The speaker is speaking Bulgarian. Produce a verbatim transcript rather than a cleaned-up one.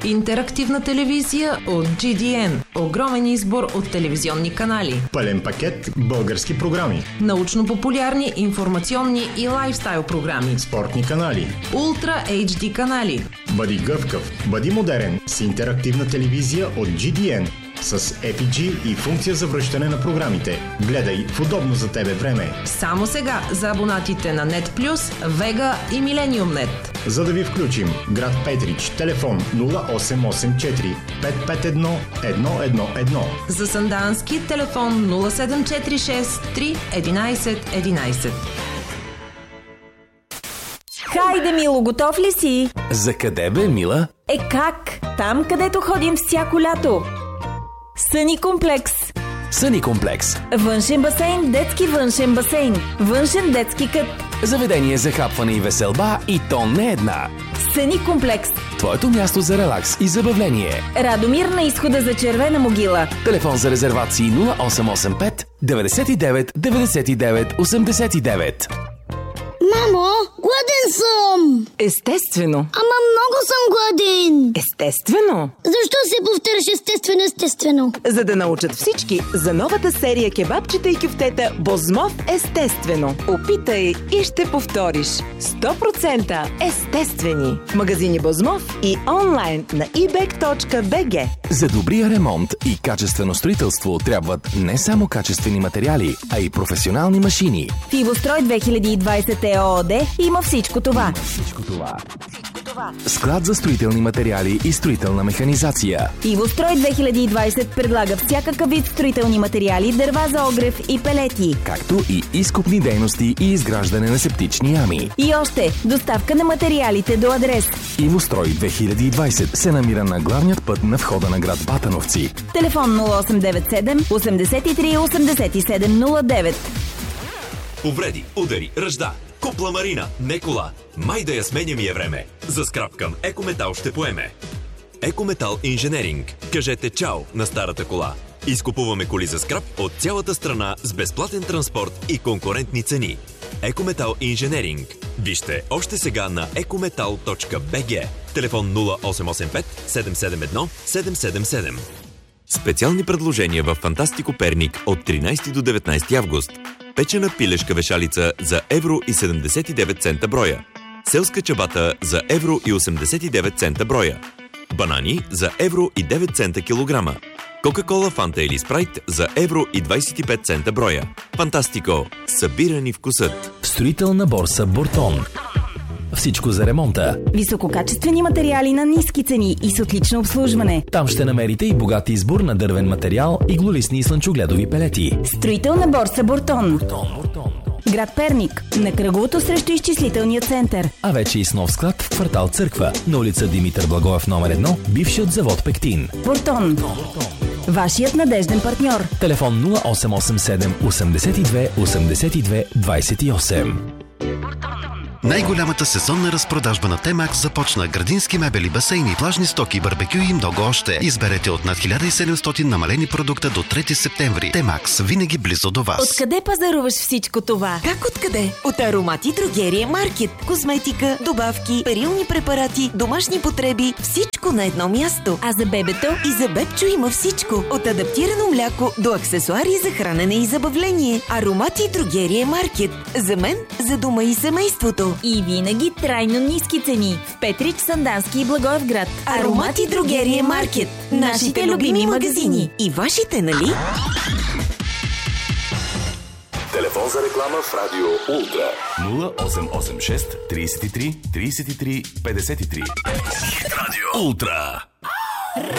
Интерактивна телевизия от джи ди ен. Огромен избор от телевизионни канали. Пълен пакет български програми. Научно-популярни, информационни и лайфстайл програми. Спортни канали. Ултра ейч ди канали. Бъди гъвкав, бъди модерен с интерактивна телевизия от джи ди ен. С Ей Пи Джи и функция за връщане на програмите. Гледай в удобно за тебе време. Само сега за абонатите на Нет Плюс, Вега и Милениум Нет. За да ви включим, град Петрич, телефон нула осем осем четири пет пет едно едно едно едно. За Сандански, телефон нула седем четири шест три единайсет единайсет. Хайде, Мило, готов ли си? За къде бе, Мила? Е как? Там, където ходим всяко лято. Съни комплекс. Съни комплекс. Външен басейн, детски външен басейн. Външен детски кът. Заведение за хапване и веселба, и то не една. Съни комплекс. Твоето място за релакс и забавление. Радомир на изхода за Червена могила. Телефон за резервации нула осем осем пет деветдесет и девет деветдесет и девет осемдесет и девет. Мамо, гладен съм! Естествено. Ама много съм гладен! Естествено. Защо се повтаряш естествено, естествено? За да научат всички за новата серия кебабчета и кюфтета Бозмов естествено. Опитай и ще повториш. сто процента естествени. В магазини Бозмов и онлайн на и бек точка би джи. За добрия ремонт и качествено строителство трябват не само качествени материали, а и професионални машини. В Ивострой две хиляди и двайсет ЕООД има всичко това. Всичко това. Склад за строителни материали и строителна механизация. Ивострой две хиляди и двайсет предлага всякакъв вид строителни материали, дърва за огрев и пелети. Както и изкопни дейности и изграждане на септични ями. И още, доставка на материалите до адрес. Ивострой две хиляди и двайсет се намира на главният път на входа на град Батановци. Телефон нула осем девет седем осемдесет и три осемдесет и седем нула девет. Повреди, удари, ръжда. Купла Марина, не кола. Май да я сменя ми е време. За скрап към Екометал ще поеме. Екометал Инженеринг. Кажете чао на старата кола. Изкупуваме коли за скрап от цялата страна с безплатен транспорт и конкурентни цени. Екометал Инженеринг. Вижте още сега на екометал точка би джи. Телефон нула осем осем пет седем седем едно седем седем седем. Специални предложения в Фантастико Перник от тринайсети до деветнайсети август. Печена пилешка вешалица за евро и седемдесет и девет цента броя. Селска чабата за евро и осемдесет и девет цента броя. Банани за евро и девет цента килограма. Кока-кола, Фанта или Спрайт за евро и двайсет и пет цента броя. Фантастико. Събирани вкусът. Строителна борса Бортон. Всичко за ремонта. Висококачествени материали на ниски цени и с отлично обслужване. Там ще намерите и богат избор на дървен материал, иглолистни и слънчогледови пелети. Строителна борса Бортон. Бортон, Бортон. Град Перник, на кръговото срещу изчислителния център. А вече и с нов склад в квартал Църква, на улица Димитър Благоев номер едно, бившият завод Пектин. Бортон. Бортон. Вашият надежден партньор. Телефон нула осем осем седем осемдесет и две осемдесет и две двайсет и осем. Най-голямата сезонна разпродажба на Темакс започна. Градински мебели, басейни, плажни стоки, барбекю и много още. Изберете от над хиляда и седемстотин намалени продукта до трети септември. Темакс, винаги близо до вас. Откъде пазаруваш всичко това? Как откъде? От Аромати Дрогерия Маркет. Козметика, добавки, перилни препарати, домашни потреби, всичко на едно място. А за бебето? И за бебчо има всичко. От адаптирано мляко до аксесуари за хранене и забавление. Аромати Дрогерия Маркет. За мен, за дома и семейството. И винаги трайно ниски цени. В Петрич, Сандански и Благоевград. Аромати Дрогерия Маркет. Нашите любими магазини. И вашите, нали? Телефон за реклама в Радио Ултра. нула осем осем шест трийсет и три трийсет и три петдесет и три. Ултра.